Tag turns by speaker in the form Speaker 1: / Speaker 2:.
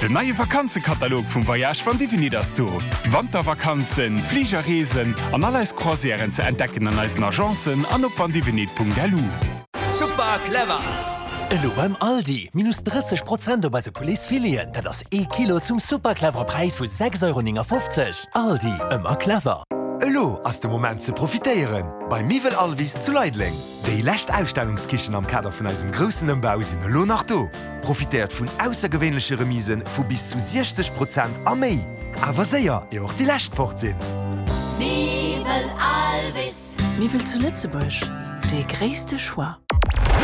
Speaker 1: Den neue Vakanzekatalog vum Voyage van Divini das du. Wandervakanzen, Fliegerreesen an alles Croisieren ze entdecken an eisen Agenzen an op vandivinit.lu.
Speaker 2: Super clever!
Speaker 3: Elo beim Aldi, minus 30% bei se Policefilen, dat ass Kilo zum superclever Preis vu 6,50 €. Aldi, ëmmer clever.
Speaker 4: Elo ass de Moment ze profitéieren. Bei Mivel Alvis zu Leidling. Déi lächt Ausstellungskichen am Kader vun eisem grossen Embau sinn lo nach do. Profitiert vun aussergewwenlesche Remisen vu bis zu 60% a méi. Awer séier e och die Lächt fortsinn.
Speaker 5: Mivel Alvis.
Speaker 6: Mivel zu Lützebusch. De gréste Choix.